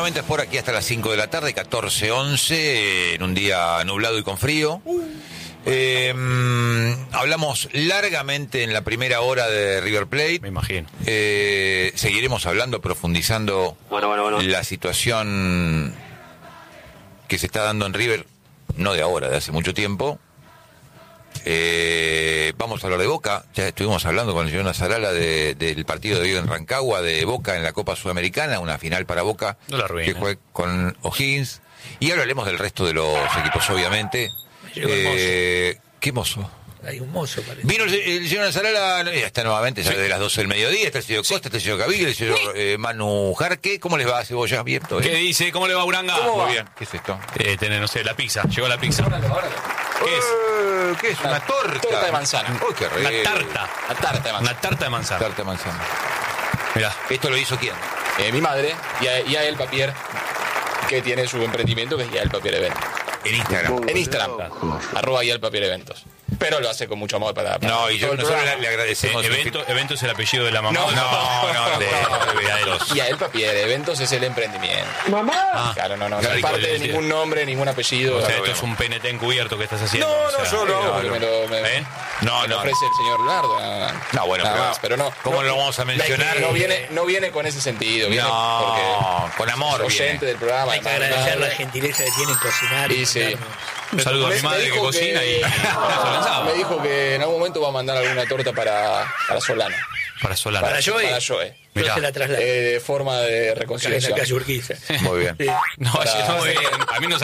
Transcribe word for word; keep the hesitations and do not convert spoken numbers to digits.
Nuevamente es por aquí hasta las cinco de la tarde, catorce once, en un día nublado y con frío. Eh, hablamos largamente en la primera hora de River Plate. Me imagino. Eh, seguiremos hablando, profundizando bueno, bueno, bueno. la situación que se está dando en River, no de ahora, de hace mucho tiempo. Eh, vamos a hablar de Boca. Ya estuvimos hablando con el señor Nazarala de, del partido de hoy en Rancagua, de Boca en la Copa Sudamericana, una final para Boca no la arruine, que juega con O'Higgins. Y ahora hablemos del resto de los equipos, obviamente. Eh, ¿Qué mozo? Hay un mozo, parece. Vino el, el señor Nazarala, ya está nuevamente, ya sí. desde las doce del mediodía, está el señor Costa, está el señor Caviglia, el señor eh, Manu Jarque. ¿Cómo les va, Cebolla? Bien, todo bien. ¿Qué dice? ¿Cómo le va, Uranga? Muy bien. ¿Qué es esto? Eh, tener, no sé, la pizza. Llegó la pizza. ¿Qué es? Eh, ¿Qué es? Una, Una torta. torta de manzana. Uy, qué Una re... tarta. Una tarta de manzana. Una tarta de manzana. Tarta de manzana. Mirá. ¿Esto lo hizo quién? Eh, mi madre, y Yael Papier, que tiene su emprendimiento, que es Yael Papier Eventos. En Instagram. En Instagram, arroba Yael Papier Eventos. Pero lo hace con mucho amor para... para No, y yo, todo el nosotros programa. le, le agradecemos. Eh, evento, evento es el apellido de la mamá. No, No, no, de, no, de, de los- Yael Papier Eventos es el emprendimiento. ¡Mamá! Ah, Claro, no, no, no Claro, es parte de sí. ningún nombre, ningún apellido. o sea, Claro, esto es un P N T encubierto que estás haciendo. No, o no, sea, yo lo hago. porque me lo, me, ¿Eh? No, me lo no. ofrece el señor Leonardo. nada más. No, bueno, Nada pero, más, pero no. ¿cómo no, lo vamos a mencionar? No viene, no viene con ese sentido. Viene No, porque con amor es oyente viene. del programa. Hay que además, agradecer madre. la gentileza que tienen cocinar. Y sí. mandarnos- Un saludo a mi Me- madre me que dijo cocina y... Eso lanzaba. Me dijo que en algún momento va a mandar alguna torta para, para Solano. Para Solano. Para Joey. Para Joey. Yo Mirá. se la traslado. Eh, de forma de Acá en la reconciliación. calle Urquiza. Muy bien. Sí. No, Para- no, eh, a mí no